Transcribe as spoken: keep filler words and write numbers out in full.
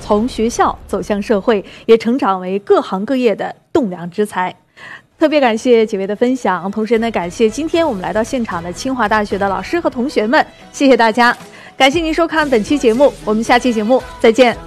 从学校走向社会，也成长为各行各业的栋梁之才。特别感谢几位的分享，同时呢，感谢今天我们来到现场的清华大学的老师和同学们，谢谢大家，感谢您收看本期节目，我们下期节目再见。